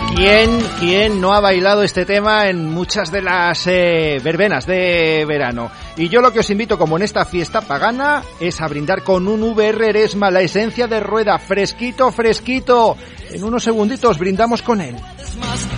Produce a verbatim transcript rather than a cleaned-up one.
¿Quién, quién no ha bailado este tema en muchas de las eh, verbenas de verano? Y yo lo que os invito, como en esta fiesta pagana, es a brindar con un V R Eresma, la esencia de rueda, fresquito, fresquito. En unos segunditos brindamos con él.